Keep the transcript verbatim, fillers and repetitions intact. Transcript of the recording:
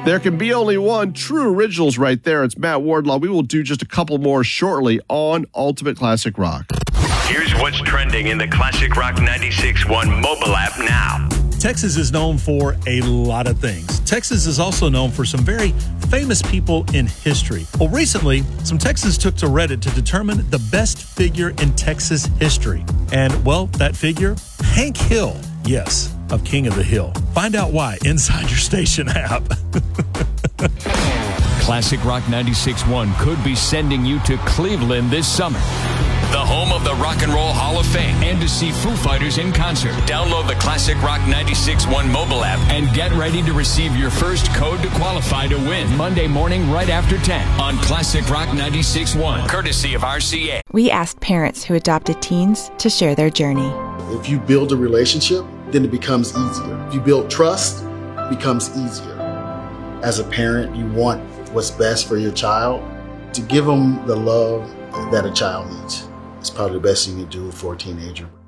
There can be only one. True originals right there. It's Matt Wardlaw. We will do just a couple more shortly on Ultimate Classic Rock. Here's what's trending in the Classic Rock ninety-six point one mobile app now. Texas is known for a lot of things. Texas is also known for some very famous people in history. Well, recently, some Texans took to Reddit to determine the best figure in Texas history. And, well, that figure, Hank Hill. Yes, of King of the Hill. Find out why inside your station app. Classic Rock ninety-six point one could be sending you to Cleveland this summer, the home of the Rock and Roll Hall of Fame, and to see Foo Fighters in concert. Download the Classic Rock ninety-six point one mobile app and get ready to receive your first code to qualify to win Monday morning right after ten on Classic Rock ninety-six point one, courtesy of R C A. We asked parents who adopted teens to share their journey. If you build a relationship, then it becomes easier. If you build trust, it becomes easier. As a parent, you want what's best for your child. To give them the love that a child needs. It's probably the best thing you can do for a teenager.